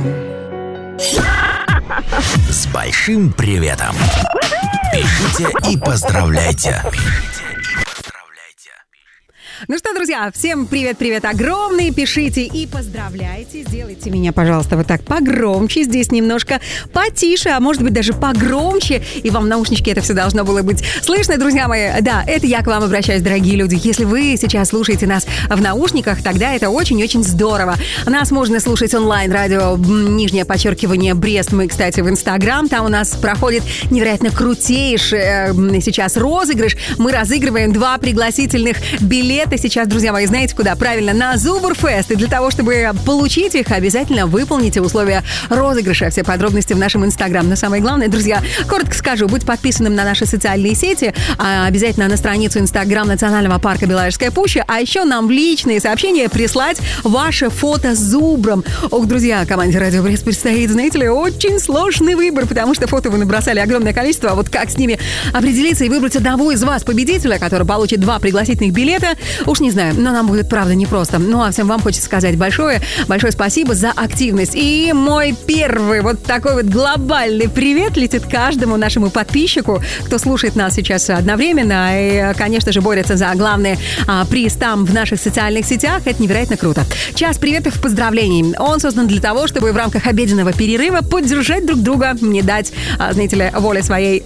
С большим приветом. Пишите и поздравляйте. Ну что, друзья, всем привет-привет огромный. Пишите и поздравляйте. Сделайте меня, пожалуйста, вот так погромче. Здесь немножко потише, а может быть даже погромче. И вам в наушничке это все должно было быть слышно, друзья мои. Да, это я к вам обращаюсь, дорогие люди. Если вы сейчас слушаете нас в наушниках, тогда это очень-очень здорово. Нас можно слушать онлайн, радио _, Брест. Мы, кстати, в Инстаграм. Там у нас проходит невероятно крутейший сейчас розыгрыш. Мы разыгрываем 2 пригласительных билета сейчас, друзья мои, знаете куда? Правильно, на Зубрфест. И для того, чтобы получить их, обязательно выполните условия розыгрыша. Все подробности в нашем Инстаграм. Но самое главное, друзья, коротко скажу, будь подписанным на наши социальные сети, обязательно на страницу Инстаграм Национального парка Беловежская пуща, а еще нам в личные сообщения прислать ваше фото с зубром. Ох, друзья, команде Радио Брест предстоит, знаете ли, очень сложный выбор, потому что фото вы набросали огромное количество, а вот как с ними определиться и выбрать одного из вас, победителя, который получит 2 пригласительных билета, уж не знаю, но нам будет, правда, непросто. Ну, а всем вам хочется сказать большое спасибо за активность. И мой первый вот такой вот глобальный привет летит каждому нашему подписчику, кто слушает нас сейчас одновременно и, конечно же, борется за главный приз там в наших социальных сетях. Это невероятно круто. Час приветов и поздравлений. Он создан для того, чтобы в рамках обеденного перерыва поддержать друг друга, не дать, знаете ли, воле своей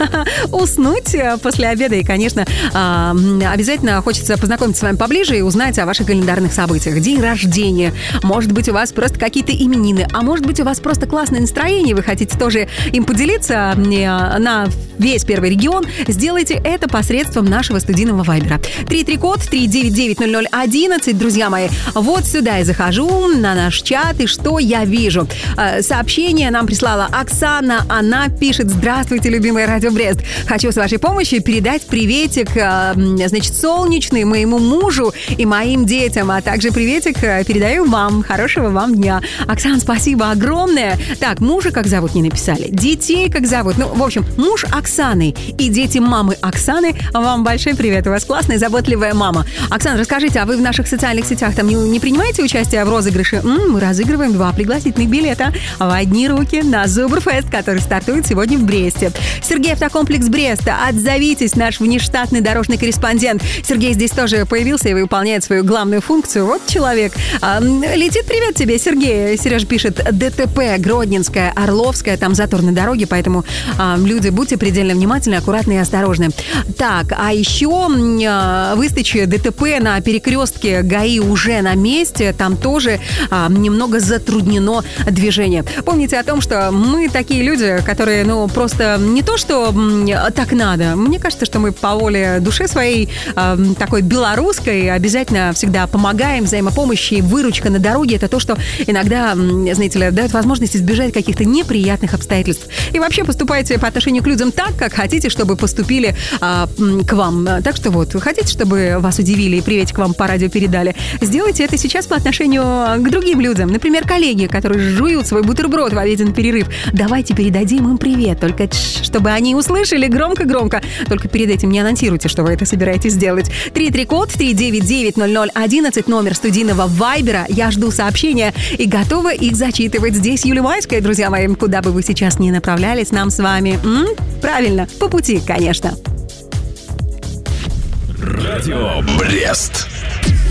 уснуть после обеда. И, конечно, обязательно хочется познакомиться с вами поближе и узнать о ваших календарных событиях. День рождения. Может быть, у вас просто какие-то именины, а может быть, у вас просто классное настроение, вы хотите тоже им поделиться на весь первый регион. Сделайте это посредством нашего студийного вайбера. 33-код 399-0011. Друзья мои, вот сюда я захожу на наш чат, и что я вижу? Сообщение нам прислала Оксана. Она пишет: здравствуйте, любимая Радио Брест. Хочу с вашей помощью передать приветик, значит, солнечный моему мужу и моим детям, а также приветик передаю вам. Хорошего вам дня. Оксана, спасибо огромное. Так, мужа как зовут, не написали. Детей как зовут. Ну, в общем, муж Оксаны и дети мамы Оксаны. Вам большой привет. У вас классная, заботливая мама. Оксана, расскажите, а вы в наших социальных сетях там не принимаете участие в розыгрыше? Мы разыгрываем 2 пригласительных билета в одни руки на Зубрфест, который стартует сегодня в Бресте. Сергей, автокомплекс Бреста. Отзовитесь, наш внештатный дорожный корреспондент. Сергей здесь тоже появился и выполняет свою главную функцию. Вот человек. Летит привет тебе, Сергей. Сереж пишет: ДТП Гродненская, Орловская, там затор на дороге, поэтому люди, будьте предельно внимательны, аккуратны и осторожны. Так, а еще Выстычи ДТП на перекрестке ГАИ уже на месте, там тоже немного затруднено движение. Помните о том, что мы такие люди, которые, просто не то, что так надо. Мне кажется, что мы по воле души своей такой белорусской обязательно всегда помогаем, взаимопомощь и выручка на дороге. Это то, что иногда, знаете ли, дает возможность избежать каких-то неприятных обстоятельств. И вообще поступайте по отношению к людям так, как хотите, чтобы поступили к вам. Так что вот, хотите, чтобы вас удивили и приветик вам по радио передали, сделайте это сейчас по отношению к другим людям. Например, коллеги, которые жуют свой бутерброд в обеденный перерыв. Давайте передадим им привет, только чтобы они услышали громко-громко. Только перед этим не анонсируйте, что вы это собираетесь сделать. 33-код 399-0011, номер студийного вайбера. Я жду сообщения и готова их зачитывать. Здесь Юлия Майская, друзья мои. Куда бы вы сейчас ни направлялись, нам с вами, правильно, по пути, конечно. Радио Брест.